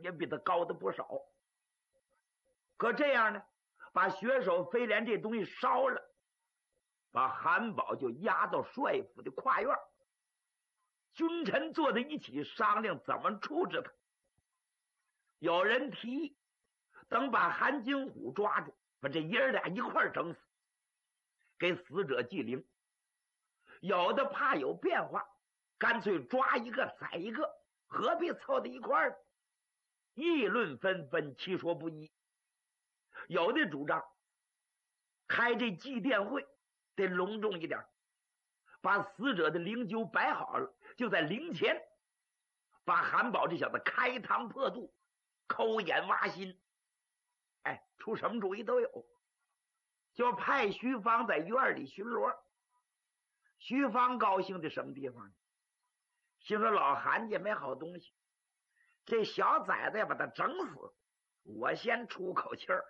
也比他高的不少。可这样呢，把血手飞廉这东西烧了，把韩宝就押到帅府的跨院，君臣坐在一起商量怎么处置他。有人提议，等把韩金虎抓住，把这爷儿俩一块整死，给死者祭灵。有的怕有变化，干脆抓一个宰一个，何必凑在一块儿？议论纷纷，其说不一。有的主张开这祭奠会得隆重一点，把死者的灵柩摆好了，就在灵前把韩宝这小子开膛破肚，抠眼挖心，出什么主意都有。就派徐芳在院里巡逻。徐芳高兴的什么地方？心说老韩家没好东西，这小崽子要把他整死，我先出口气儿。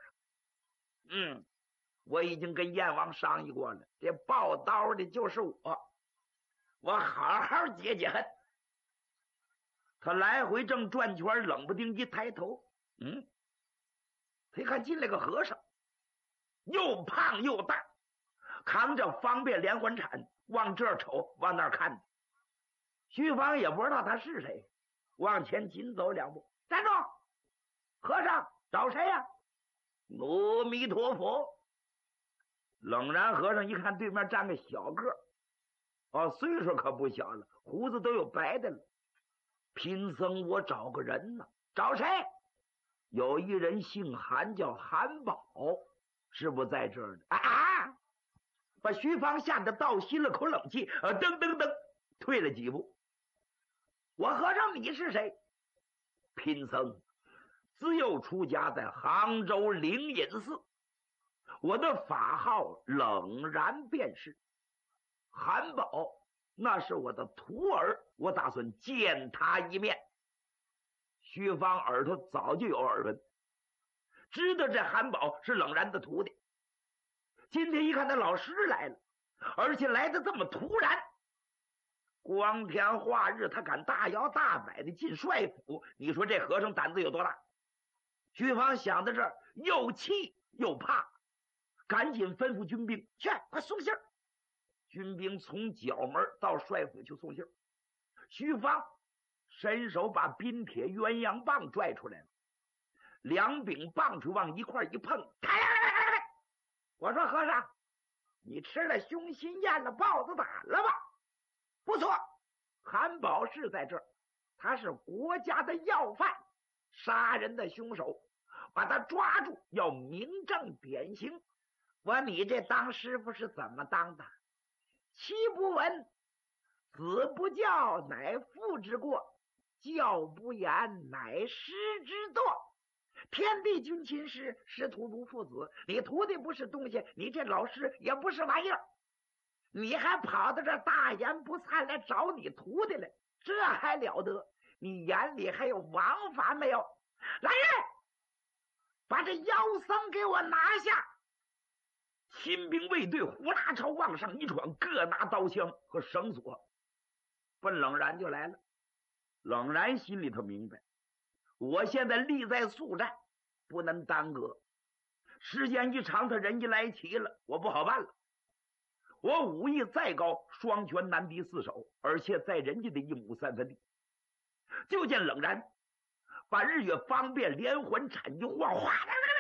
我已经跟燕王商议过了，这抱刀的就是我好好解解恨。他来回正转圈，冷不丁一抬头，他一看进来个和尚，又胖又大，扛着方便连环铲，往这儿瞅，往那儿看。徐芳也不知道他是谁，往前紧走两步，站住！和尚，找谁呀？阿弥陀佛。冷然和尚一看对面站个小个，岁数可不小了，胡子都有白的了。贫僧，我找个人呢。找谁？有一人姓韩，叫韩宝，是不在这儿呢？把徐芳吓得倒吸了口冷气，噔噔噔退了几步。我和尚，你是谁？贫僧自幼出家在杭州灵隐寺，我的法号冷然便是。韩宝那是我的徒儿，我打算见他一面。徐芳耳朵早就有耳闻，知道这韩宝是冷然的徒弟。今天一看他老师来了，而且来的这么突然，光天化日他敢大摇大摆的进帅府，你说这和尚胆子有多大？徐芳想到这儿，又气又怕，赶紧吩咐军兵去，快送信儿。军兵从角门到帅府去送信儿。徐芳伸手把冰铁鸳鸯棒拽出来了，两柄棒槌往一块一碰，我说和尚，你吃了凶心咽了豹子胆了吧？不错，韩宝是在这儿，他是国家的要犯，杀人的凶手，把他抓住，要明正典刑。我你这当师傅是怎么当的？妻不闻，子不教，乃父之过；教不严，乃师之惰。天地君亲师，师徒如父子。你徒弟不是东西，你这老师也不是玩意儿，你还跑到这大言不惭来找你徒弟来，这还了得？你眼里还有王法没有？来人，把这妖僧给我拿下！亲兵卫队呼啦朝往上一闯，各拿刀枪和绳索，奔冷然就来了。冷然心里头明白，我现在立在速战，不能耽搁。时间一长，他人一来齐了，我不好办了。我武艺再高，双拳难敌四手，而且在人家的1亩3分地。就见冷然把日月方便连环铲一晃，哗，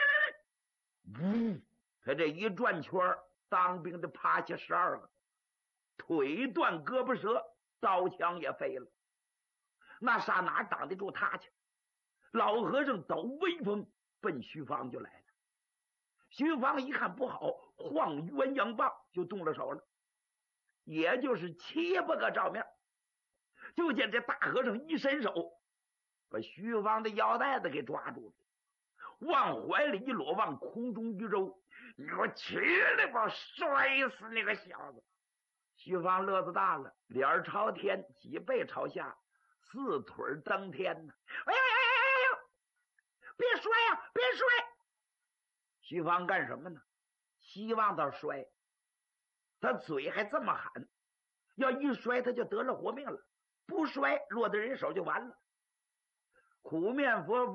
他这一转圈，当兵的趴下12个，腿断胳膊折，刀枪也废了。那刹哪挡得住他去？老和尚抖威风，奔徐芳就来了。徐芳一看不好，晃鸳鸯棒就动了手了，也就是7、8个照面。就见这大和尚一伸手，把徐芳的腰带子给抓住了，往怀里一裸，往空中一揉，你给我起来吧，摔死那个小子！徐芳乐子大了，脸朝天，脊背朝下，4腿登天呢！哎呀呀呀呀！别摔呀，别摔！徐芳干什么呢？希望他摔，他嘴还这么喊，要一摔他就得了活命了，不摔落在人手就完了。苦面佛